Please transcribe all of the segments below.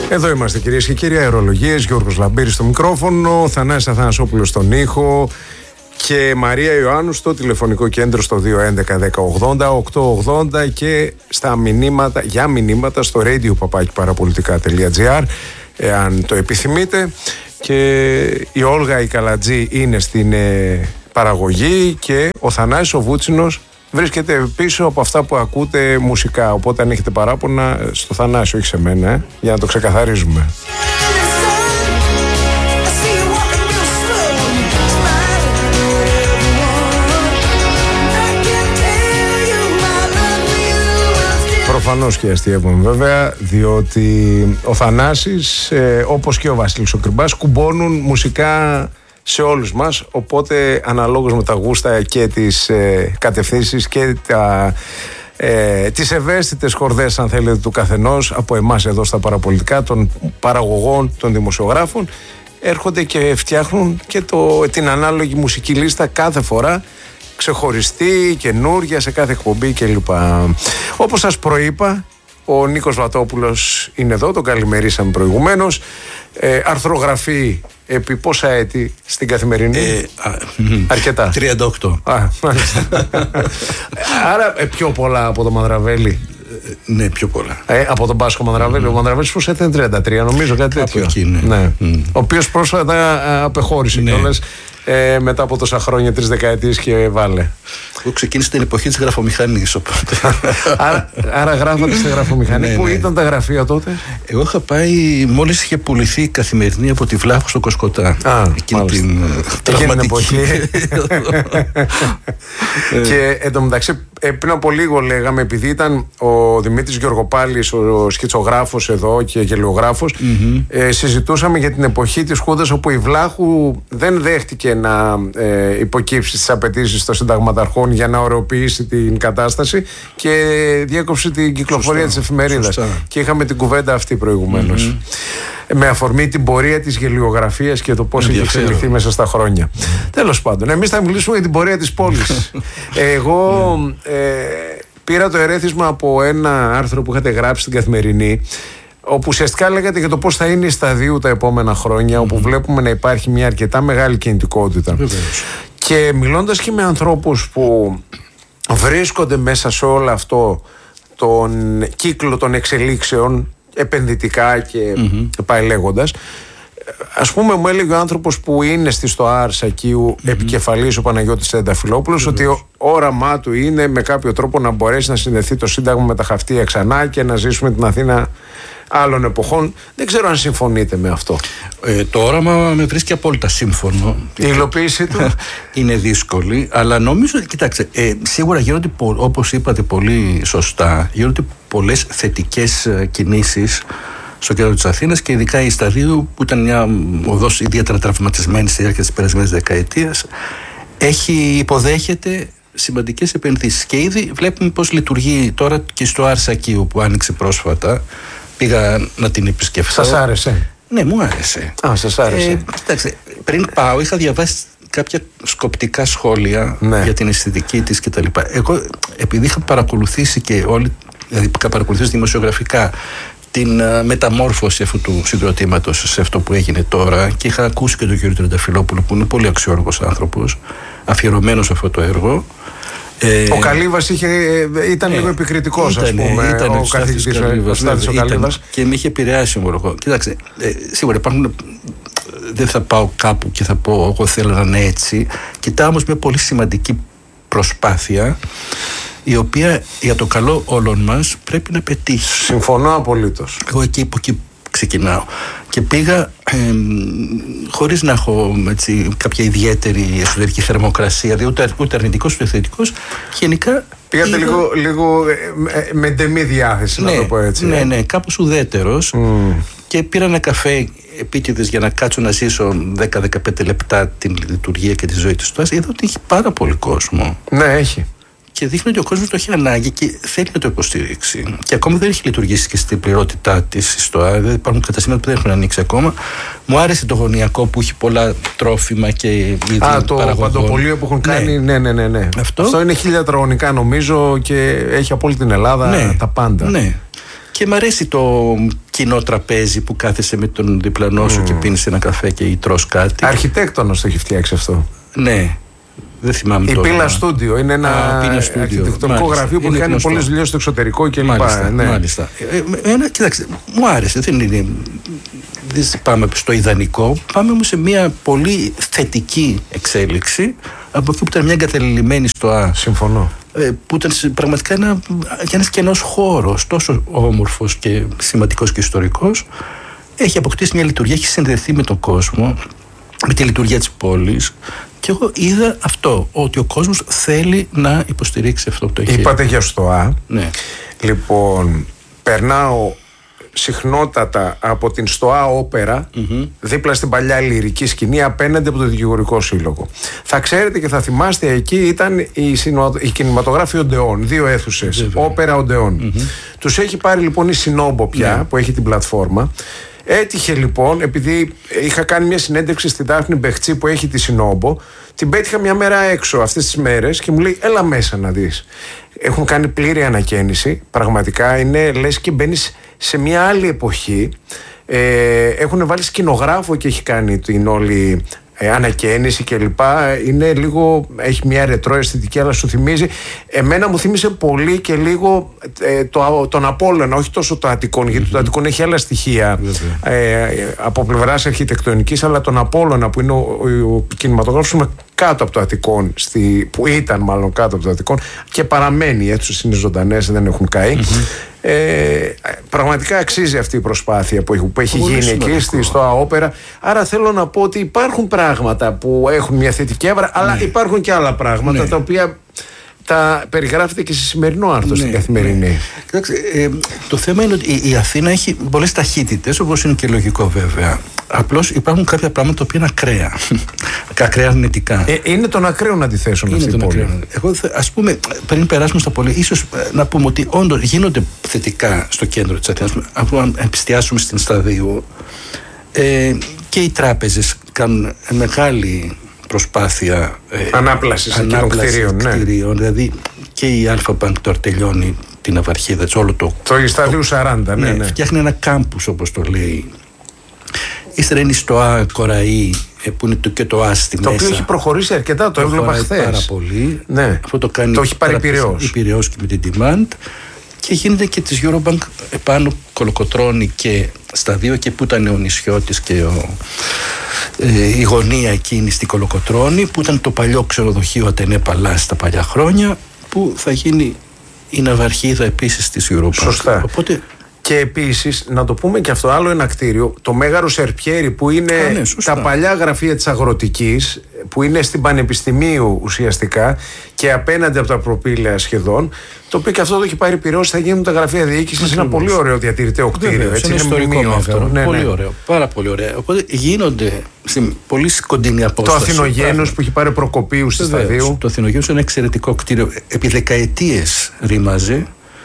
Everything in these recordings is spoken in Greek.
Εδώ είμαστε κυρίες και κύριοι, αερολογίες, Γιώργος Λαμπύρης στο μικρόφωνο, Θανάσης Αθανασόπουλος στον ήχο και Μαρία Ιωάννου στο τηλεφωνικό κέντρο στο 211-1080-880 και στα μηνύματα, για μηνύματα στο radio@parapolitica.gr εάν το επιθυμείτε. Και η Όλγα η Καλατζή είναι στην παραγωγή και ο Θανάσης ο Βούτσινος βρίσκεται πίσω από αυτά που ακούτε μουσικά. Οπότε αν έχετε παράπονα στο Θανάση, όχι σε μένα, για να το ξεκαθαρίζουμε. Προφανώς και αστείευομαι βέβαια, διότι ο Θανάσης όπως και ο Βασίλης ο Κρυμπάς κουμπώνουν μουσικά σε όλους μας, οπότε αναλόγως με τα γούστα και τις κατευθύνσεις και τις ευαίσθητες χορδές αν θέλετε του καθενός από εμάς εδώ στα παραπολιτικά, των παραγωγών, των δημοσιογράφων, έρχονται και φτιάχνουν και την ανάλογη μουσική λίστα κάθε φορά, ξεχωριστή, καινούρια σε κάθε εκπομπή κλπ. Όπως σας προείπα, ο Νίκος Βατόπουλος είναι εδώ, τον καλημερίσαμε προηγουμένως. Αρθρογραφεί επί πόσα έτη στην Καθημερινή? Αρκετά. 38. Μάλιστα. Άρα πιο πολλά από τον Μανδραβέλη. Ναι, πιο πολλά. Από τον Πάσχο Μανδραβέλη. Ο Μανδραβέλης πώς ήταν 33 νομίζω, κάτι τέτοιο. Εκεί, ναι. Ο οποίος πρόσφατα απεχώρησε κιόλας μετά από τόσα χρόνια, 3 δεκαετίες και βάλε. Εγώ ξεκίνησα την εποχή της γραφομηχανής, οπότε. Άρα γράφατε στη γραφομηχανή. Πού ήταν τα γραφεία τότε? Εγώ είχα πάει μόλις είχε πουληθεί η Καθημερινή από τη Βλάχου στο Κοσκοτά. Εκείνη την εποχή. Και εντωμεταξύ πριν από λίγο λέγαμε, επειδή ήταν ο Δημήτρης Γεωργοπάλης ο σκητσογράφος εδώ και γελιογράφος, συζητούσαμε για την εποχή της Χούντας όπου η Βλάχου δεν δέχτηκε να υποκύψει στις απαιτήσεις των συνταγματαρχών για να ωρεοποιήσει την κατάσταση και διέκοψε την κυκλοφορία της εφημερίδας. Και είχαμε την κουβέντα αυτή προηγουμένως. Με αφορμή την πορεία της γελιογραφίας και το πώς έχει εξελιχθεί μέσα στα χρόνια. Τέλος πάντων, εμείς θα μιλήσουμε για την πορεία της πόλης. Εγώ πήρα το ερέθισμα από ένα άρθρο που είχατε γράψει στην Καθημερινή, όπου ουσιαστικά λέγατε για το πώς θα είναι η σταδίου τα επόμενα χρόνια, όπου βλέπουμε να υπάρχει μια αρκετά μεγάλη κινητικότητα. Και μιλώντας και με ανθρώπους που βρίσκονται μέσα σε όλο αυτό τον κύκλο των εξελίξεων επενδυτικά και πάει λέγοντας, ας πούμε μου έλεγε ο άνθρωπος που είναι στη ΣΤΟΑΡ Σακίου επικεφαλής ο Παναγιώτης Τενταφυλόπουλος ότι όραμά του είναι με κάποιο τρόπο να μπορέσει να συνδεθεί το Σύνταγμα με τα χαυτία ξανά και να ζήσουμε την Αθήνα άλλων εποχών. Δεν ξέρω αν συμφωνείτε με αυτό. Το όραμα με βρίσκει απόλυτα σύμφωνο. Η υλοποίηση του είναι δύσκολη, αλλά νομίζω, κοιτάξτε, σίγουρα γίνονται, όπως είπατε πολύ σωστά, γίνονται πολλές θετικές κινήσεις στο κέντρο της Αθήνας και ειδικά η Σταδίου, που ήταν μια οδός ιδιαίτερα τραυματισμένη στη διάρκεια της περασμένης δεκαετίας, υποδέχεται σημαντικές επενδύσεις και ήδη βλέπουμε πώς λειτουργεί τώρα και στο Αρσακίου που άνοιξε πρόσφατα. Πήγα να την επισκεφθώ. Σας άρεσε? Ναι, μου άρεσε. Σας άρεσε. Κοιτάξτε, πριν πάω είχα διαβάσει κάποια σκοπτικά σχόλια για την αισθητική της κτλ. Εγώ, επειδή είχα παρακολουθήσει και όλοι, δηλαδή είχα παρακολουθήσει δημοσιογραφικά την μεταμόρφωση αυτού του συγκροτήματος σε αυτό που έγινε τώρα και είχα ακούσει και τον κύριο Τρενταφυλόπουλο που είναι πολύ αξιόλογος άνθρωπος, αφιερωμένος σε αυτό το έργο. Ο Καλύβας ήταν λίγο επικριτικός, ας πούμε. Ήταν ο καθηγητής ο Καλύβας. Και με είχε επηρεάσει ομολογώ. Κοιτάξτε, σίγουρα υπάρχουν. Δεν θα πάω κάπου και θα πω εγώ θέλω να είναι έτσι. Κοιτάω όμως μια πολύ σημαντική προσπάθεια η οποία για το καλό όλων μας πρέπει να πετύχει. Συμφωνώ απολύτως. Εγώ εκεί ξεκινάω και πήγα χωρίς να έχω κάποια ιδιαίτερη εσωτερική θερμοκρασία, ούτε αρνητικός ούτε θετικός. Γενικά πήγατε λίγο με ντεμή διάθεση, να το πω έτσι. Ναι, κάπως ουδέτερος και πήρα ένα καφέ επίτηδες για να κάτσω να ζήσω 10-15 λεπτά την λειτουργία και τη ζωή της ΣΤΟΑ. Είδα ότι έχει πάρα πολύ κόσμο. Ναι, έχει. Και δείχνει ότι ο κόσμος το έχει ανάγκη και θέλει να το υποστηρίξει. Και ακόμα δεν έχει λειτουργήσει και στην πληρότητά της η ΣΤΟΑ. Δεν υπάρχουν καταστήματα που δεν έχουν ανοίξει ακόμα. Μου άρεσε το γωνιακό που έχει πολλά τρόφιμα και είδη το παντοπολείο που έχουν κάνει. Ναι. Αυτό είναι 1000 τετραγωνικά νομίζω και έχει από όλη την Ελλάδα τα πάντα. Ναι. Και μ' αρέσει κοινό τραπέζι που κάθεσαι με τον διπλανό σου και πίνεις ένα καφέ και τρως κάτι. Αρχιτέκτονος το έχει φτιάξει αυτό. Ναι. Δεν θυμάμαι τώρα. Η Πίλα Στούντιο είναι ένα αρχιτεκτονικό γραφείο που κάνει πολλές δουλειές στο εξωτερικό κλπ. Μάλιστα. Κοιτάξτε, μου άρεσε. Δεν πάμε στο ιδανικό. Πάμε όμως σε μια πολύ θετική εξέλιξη από εκεί που ήταν μια εγκαταλειμμένη ΣΤΟΑ. Συμφωνώ. Που ήταν πραγματικά ένας κενός χώρος, τόσο όμορφος και σημαντικός και ιστορικός. Έχει αποκτήσει μια λειτουργία, έχει συνδεθεί με τον κόσμο, με τη λειτουργία της πόλης. Και εγώ είδα αυτό, ότι ο κόσμος θέλει να υποστηρίξει αυτό που το έχει. Είπατε για ΣΤΟΑ. Ναι. Λοιπόν, περνάω συχνότατα από την ΣΤΟΑ Όπερα, δίπλα στην παλιά λυρική σκηνή, απέναντι από το Δικηγορικό Σύλλογο. Θα ξέρετε και θα θυμάστε, εκεί ήταν η κινηματογράφη Οντεόν, 2 αίθουσες, Όπερα Οντεόν. Τους έχει πάρει λοιπόν η Συνόμπο πια, που έχει την πλατφόρμα. Έτυχε λοιπόν, επειδή είχα κάνει μια συνέντευξη στη Δάφνη Μπεχτσή που έχει τη Συνόμπο, την πέτυχα μια μέρα έξω αυτές τις μέρες και μου λέει έλα μέσα να δεις. Έχουν κάνει πλήρη ανακαίνιση, πραγματικά είναι λες και μπαίνεις σε μια άλλη εποχή. Έχουν βάλει σκηνογράφο και έχει κάνει την όλη ανακαίνιση κλπ. Είναι λίγο, έχει μια ρετρό αισθητική, αλλά σου θυμίζει. Εμένα μου θύμισε πολύ και λίγο τον Απόλλωνα, όχι τόσο το Αττικόν, γιατί το Αττικόν έχει άλλα στοιχεία από πλευράς αρχιτεκτονικής, αλλά τον Απόλλωνα που είναι ο κινηματογράφος κάτω από το Αττικόν, που ήταν μάλλον κάτω από το Αττικόν και παραμένει, οι αίθουσες είναι ζωντανές, δεν έχουν καεί. Πραγματικά αξίζει αυτή η προσπάθεια που έχει γίνει εκεί στο Όπερα. Άρα θέλω να πω ότι υπάρχουν πράγματα που έχουν μια θετική άβρα, αλλά υπάρχουν και άλλα πράγματα τα οποία τα περιγράφεται και σε σημερινό άρθρο στην Καθημερινή. Το θέμα είναι ότι η Αθήνα έχει πολλές ταχύτητες, όπως είναι και λογικό βέβαια. Απλώς υπάρχουν κάποια πράγματα που είναι ακραία. Ακραία αρνητικά. Είναι των ακραίων αντιθέσεων αυτή η πόλη. Εγώ, ας πούμε, πριν περάσουμε στα πολύ, ίσως να πούμε ότι όντως γίνονται θετικά στο κέντρο της Αθήνας. Αφού εστιάσουμε στην Σταδίου, και οι τράπεζες κάνουν μεγάλη προσπάθεια ανάπλασης κτηρίων. Δηλαδή και η Αλφα-Μπανκ τώρα τελειώνει την ναυαρχίδα, όλο το Σταδίου 40. Ναι. Φτιάχνει ένα κάμπους, όπως το λέει. Ύστερα είναι η ΣΤΟΑ Κοραή, που είναι και το άστι μέσα. Το οποίο έχει προχωρήσει αρκετά, το έβλεπα χθες. Πάρα πολύ. Ναι. Αυτό το κάνει. Το έχει πάρει η Πειραιώς και με την Demand. Και γίνεται και της Eurobank επάνω, κολοκοτρώνει και στα 2, και που ήταν ο Νησιώτης και η γωνία εκείνη στη Κολοκοτρώνη, που ήταν το παλιό ξενοδοχείο Ατενέ Παλάς στα παλιά χρόνια, που θα γίνει η ναυαρχίδα επίσης της Eurobank. Σωστά. Οπότε, και επίσης, να το πούμε και αυτό, άλλο ένα κτίριο, το Μέγαρο Σερπιέρι, που είναι τα παλιά γραφεία της Αγροτικής, που είναι στην Πανεπιστημίου ουσιαστικά και απέναντι από τα προπήλαια σχεδόν, το οποίο και αυτό το έχει πάρει Πειραιώς, θα γίνουν τα γραφεία διοίκησης. Είναι ένα πολύ ωραίο διατηρητέο κτίριο. Έτσι, είναι ιστορικό αυτό. Πολύ ωραίο. Πάρα πολύ ωραίο. Οπότε γίνονται στην πολύ κοντινή απόσταση. Το Αθηνογένους που έχει πάρει Προκοπίου στη Σταδίου. Το Αθηνογένους είναι ένα εξαιρετικό κτίριο. Επί δεκαετίες ρήμαζε.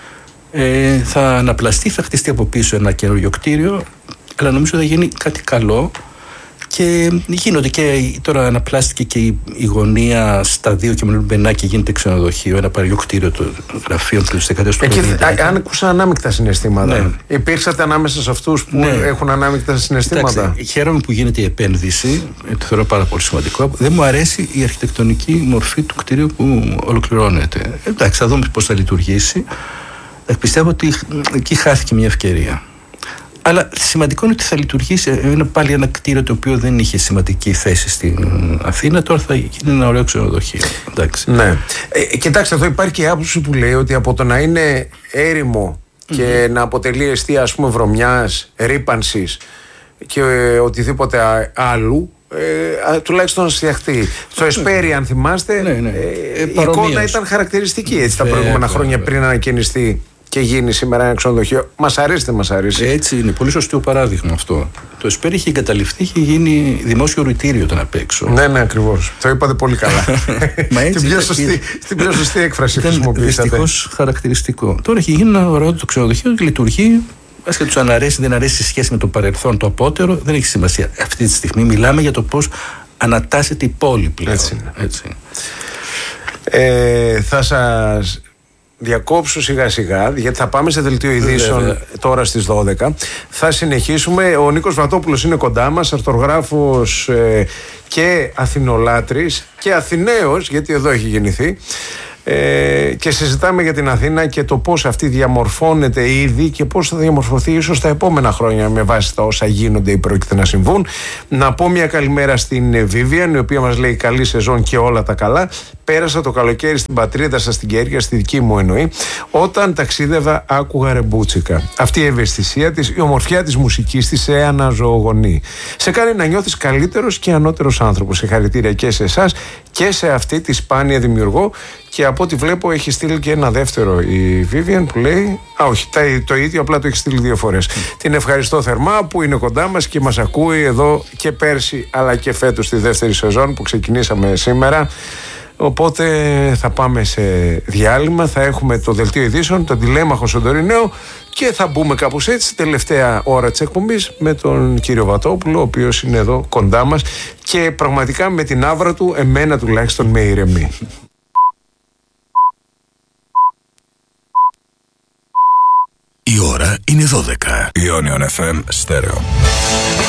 Θα αναπλαστεί, θα χτιστεί από πίσω ένα καινούριο κτίριο, αλλά νομίζω θα γίνει κάτι καλό. Και γίνονται και τώρα αναπλάστηκε και η γωνία στα 2 και με μπενάκι, γίνεται ξενοδοχείο, ένα παλιό κτίριο των γραφείων του δεκαετίας του 50. Αν ακούσα ανάμεικτα συναισθήματα. Ναι. Υπήρξατε ανάμεσα σε αυτούς που έχουν ανάμεικτα συναισθήματα. Κοιτάξτε, χαίρομαι που γίνεται η επένδυση, το θεωρώ πάρα πολύ σημαντικό. Δεν μου αρέσει η αρχιτεκτονική μορφή του κτίριου που ολοκληρώνεται. Εντάξει, θα δούμε πώς θα λειτουργήσει. Πιστεύω ότι εκεί χάθηκε μια ευκαιρία. Αλλά σημαντικό είναι ότι θα λειτουργήσει. Είναι πάλι ένα κτίριο το οποίο δεν είχε σημαντική θέση στην Αθήνα. Τώρα θα γίνει ένα ωραίο ξενοδοχείο. Εντάξει. Ναι. Κοιτάξτε, εδώ υπάρχει και η άποψη που λέει ότι από το να είναι έρημο και να αποτελεί αιστεία, ας πούμε, βρωμιάς, ρύπανσης και οτιδήποτε άλλου, τουλάχιστον να φτιαχτεί. Στο Εσπέρι, αν θυμάστε, η εικόνα ήταν χαρακτηριστική έτσι, τα προηγούμενα χρόνια πριν ανακαινιστεί και γίνει σήμερα ένα ξενοδοχείο. Μας αρέσει, δεν μας αρέσει. Έτσι είναι. Πολύ σωστό παράδειγμα αυτό. Το Εσπέρι είχε εγκαταλειφθεί, είχε γίνει δημόσιο ρητήριο όταν απ' έξω. Ναι, ακριβώς. Το είπατε πολύ καλά. Την πιο σωστή έκφραση χρησιμοποιήσατε. Δυστυχώς χαρακτηριστικό. Τώρα έχει γίνει ένα ωραίο το ξενοδοχείο και λειτουργεί. Άσχετα τους αναρέσει, δεν αρέσει σε σχέση με το παρελθόν, το απότερο, δεν έχει σημασία. Αυτή τη στιγμή μιλάμε για το πώς ανατάσσεται η πόλη πλέον. Έτσι. Θα σας διακόψω σιγά σιγά, γιατί θα πάμε σε δελτίο ειδήσεων τώρα στις 12. Θα συνεχίσουμε. Ο Νίκος Βατόπουλος είναι κοντά μας, αρθρογράφος και Αθηνολάτρης και Αθηναίος, γιατί εδώ έχει γεννηθεί. Και συζητάμε για την Αθήνα και το πώς αυτή διαμορφώνεται ήδη και πώς θα διαμορφωθεί ίσως τα επόμενα χρόνια με βάση τα όσα γίνονται ή πρόκειται να συμβούν. Να πω μια καλημέρα στην Βίβιαν, η οποία μας λέει καλή σεζόν και όλα τα καλά. Πέρασα το καλοκαίρι στην πατρίδα σας, στην Κέρκυρα, στη δική μου εννοεί. Όταν ταξίδευα, άκουγα ρεμπούτσικα. Αυτή η ευαισθησία της, η ομορφιά της μουσικής της σε αναζωογονεί. Σε κάνει να νιώθεις καλύτερος και ανώτερος άνθρωπος. Συγχαρητήρια και σε εσάς και σε αυτή τη σπάνια δημιουργό. Και από ό,τι βλέπω έχει στείλει και ένα δεύτερο η Vivian που λέει όχι, το ίδιο, απλά το έχει στείλει 2 φορές. Την ευχαριστώ θερμά που είναι κοντά μας και μας ακούει εδώ και πέρσι αλλά και φέτος στη δεύτερη σεζόν που ξεκινήσαμε σήμερα. Οπότε θα πάμε σε διάλειμμα, θα έχουμε το δελτίο ειδήσεων, το τηλέμαχο Σοντορινέο και θα μπούμε κάπως έτσι τελευταία ώρα της εκπομπής με τον κύριο Βατόπουλο, ο οποίος είναι εδώ κοντά μας και πραγματικά με την άβρα του, εμένα τουλάχιστον, με ηρεμεί. Η ώρα είναι 12. Ionion FM Stereo.